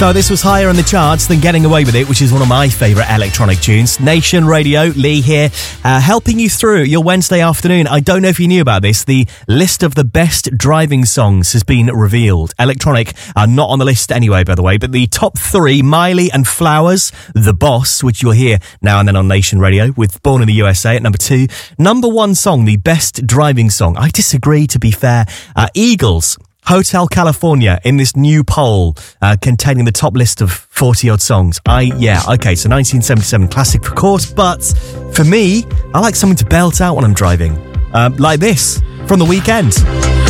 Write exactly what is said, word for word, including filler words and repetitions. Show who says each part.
Speaker 1: So this was higher in the charts than Getting Away With It, which is one of my favourite electronic tunes. Nation Radio, Lee here, uh, helping you through your Wednesday afternoon. I don't know if you knew about this. The list of the best driving songs has been revealed. Electronic are not on the list anyway, by the way, but the top three, Miley and Flowers, The Boss, which you'll hear now and then on Nation Radio, with Born in the U S A at number two. Number one song, the best driving song. I disagree, to be fair. Uh, Eagles, Hotel California, in this new poll uh, containing the top list of forty-odd songs. I, yeah, okay, so nineteen seventy-seven classic, of course, but for me, I like something to belt out when I'm driving. Uh, like this, from The Weeknd.